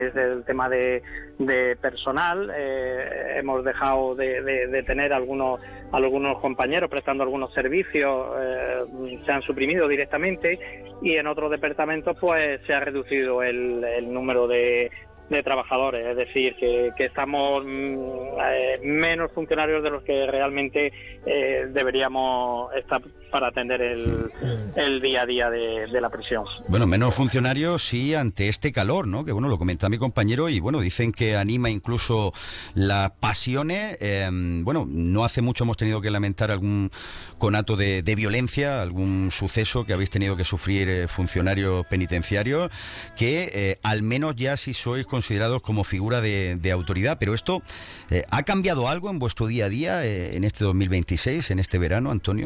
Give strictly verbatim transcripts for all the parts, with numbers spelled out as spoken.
es el tema de, de personal. Eh, hemos dejado de, de, de tener algunos algunos compañeros prestando algunos servicios, eh, se han suprimido directamente, y en otros departamentos pues se ha reducido el, el número de, de trabajadores, es decir, que, que estamos eh, menos funcionarios de los que realmente eh, deberíamos estar para atender el, el día a día de, de la prisión. Bueno, menos funcionarios sí ante este calor, ¿no? Que bueno, lo comentaba mi compañero y bueno, dicen que anima incluso las pasiones. Eh, bueno, no hace mucho hemos tenido que lamentar algún conato de, de violencia, algún suceso que habéis tenido que sufrir eh, funcionarios penitenciarios, que eh, al menos ya sí sois considerados como figura de, de autoridad. Pero esto, eh, ¿ha cambiado algo en vuestro día a día eh, en este dos mil veintiséis, en este verano, Antonio?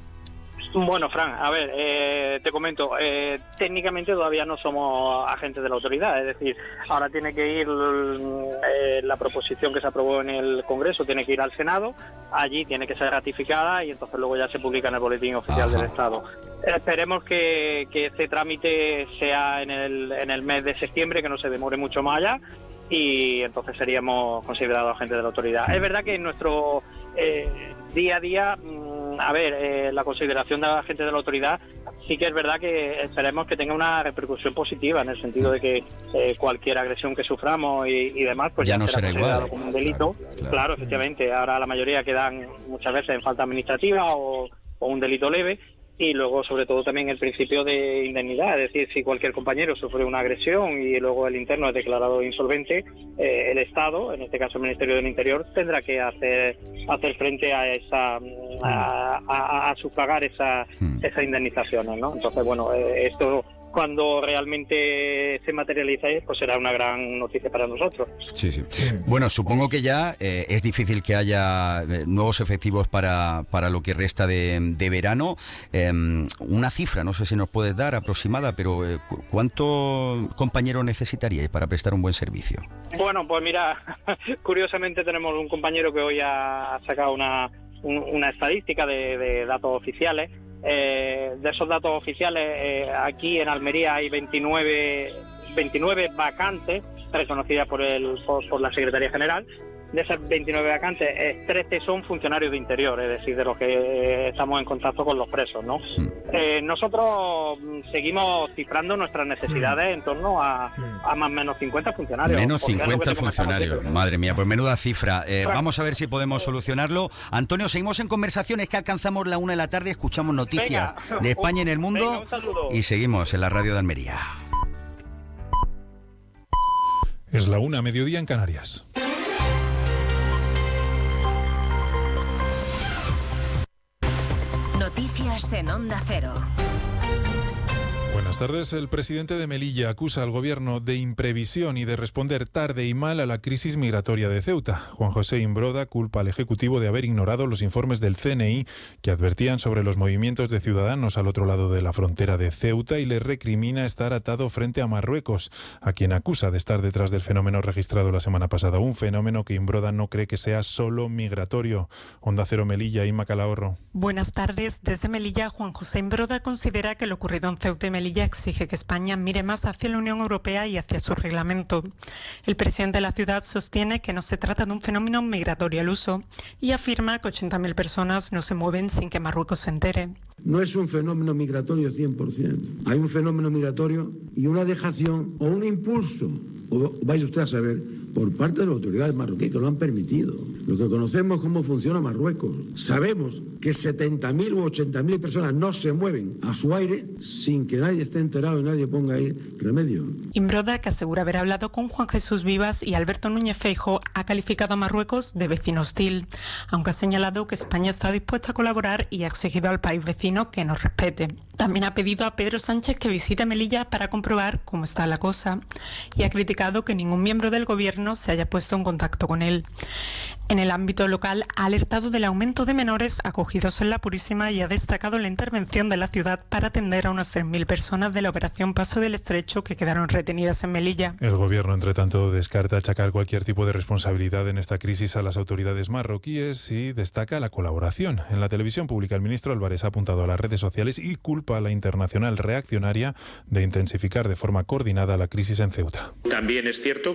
Bueno, Fran, a ver, eh, te comento, eh, técnicamente todavía no somos agentes de la autoridad, es decir, ahora tiene que ir eh, la proposición que se aprobó en el Congreso, tiene que ir al Senado, allí tiene que ser ratificada y entonces luego ya se publica en el Boletín Oficial Ajá. del Estado. Esperemos que, que este trámite sea en el, en el mes de septiembre, que no se demore mucho más allá, y entonces seríamos considerados agentes de la autoridad. Es verdad que en nuestro eh, día a día, a ver, eh, la consideración de agentes de la autoridad sí que es verdad que esperemos que tenga una repercusión positiva, en el sentido de que eh, cualquier agresión que suframos y, y demás, pues ya, ya no será será considerado igual. como un delito. Claro, claro. Claro, efectivamente, ahora la mayoría quedan muchas veces en falta administrativa o, o un delito leve. Y luego, sobre todo, también el principio de indemnidad, es decir, si cualquier compañero sufre una agresión y luego el interno es declarado insolvente, eh, el Estado, en este caso el Ministerio del Interior, tendrá que hacer hacer frente a esa a, a, a sufragar esa, esa indemnizaciones, ¿no? Entonces, bueno, eh, esto cuando realmente se materialice, pues será una gran noticia para nosotros. Sí, sí. Bueno, supongo que ya eh, es difícil que haya eh, nuevos efectivos para, para lo que resta de, de verano. Eh, una cifra, no sé si nos puedes dar aproximada, pero eh, ¿cuántos compañeros necesitaríais para prestar un buen servicio? Bueno, pues mira, curiosamente tenemos un compañero que hoy ha sacado una, un, una estadística de, de datos oficiales. Eh, de esos datos oficiales, eh, aquí en Almería hay veintinueve, veintinueve vacantes reconocidas por, el, por, por la Secretaría General. De esas veintinueve vacantes, eh, trece son funcionarios de interior, es decir, de los que eh, estamos en contacto con los presos, ¿no? Sí. Eh, nosotros seguimos cifrando nuestras necesidades en torno a, a más o menos cincuenta funcionarios. Menos cincuenta funcionarios, madre mía, pues menuda cifra. Eh, claro. Vamos a ver si podemos solucionarlo. Antonio, seguimos en conversaciones que alcanzamos la una de la tarde, escuchamos noticias venga. de España en el mundo venga, y seguimos en la radio de Almería. Es la una, mediodía en Canarias. Noticias en Onda Cero. Buenas tardes. El presidente de Melilla acusa al gobierno de imprevisión y de responder tarde y mal a la crisis migratoria de Ceuta. Juan José Imbroda culpa al Ejecutivo de haber ignorado los informes del C N I que advertían sobre los movimientos de ciudadanos al otro lado de la frontera de Ceuta y le recrimina estar atado frente a Marruecos, a quien acusa de estar detrás del fenómeno registrado la semana pasada. Un fenómeno que Imbroda no cree que sea solo migratorio. Onda Cero Melilla, Inma Calahorro. Buenas tardes. Desde Melilla, Juan José Imbroda considera que lo ocurrido en Ceuta y Melilla exige que España mire más hacia la Unión Europea y hacia su reglamento. El presidente de la ciudad sostiene que no se trata de un fenómeno migratorio al uso y afirma que ochenta mil personas no se mueven sin que Marruecos se entere. No es un fenómeno migratorio cien por ciento. Hay un fenómeno migratorio y una dejación o un impulso, o vaya usted a saber, por parte de las autoridades marroquíes que lo han permitido. Lo que conocemos cómo funciona Marruecos. Sabemos que setenta mil u ochenta mil personas no se mueven a su aire sin que nadie esté enterado y nadie ponga ahí remedio. Imbroda, que asegura haber hablado con Juan Jesús Vivas y Alberto Núñez Feijóo, ha calificado a Marruecos de vecino hostil, aunque ha señalado que España está dispuesta a colaborar y ha exigido al país vecino que nos respete. También ha pedido a Pedro Sánchez que visite Melilla para comprobar cómo está la cosa y ha criticado que ningún miembro del gobierno se haya puesto en contacto con él. En el ámbito local ha alertado del aumento de menores acogidos en la Purísima y ha destacado la intervención de la ciudad para atender a unas seis mil personas de la operación Paso del Estrecho que quedaron retenidas en Melilla. El gobierno, entre tanto, descarta achacar cualquier tipo de responsabilidad en esta crisis a las autoridades marroquíes y destaca la colaboración. En la televisión pública, el ministro Álvarez ha apuntado a las redes sociales y culpa a la internacional reaccionaria de intensificar de forma coordinada la crisis en Ceuta. También es cierto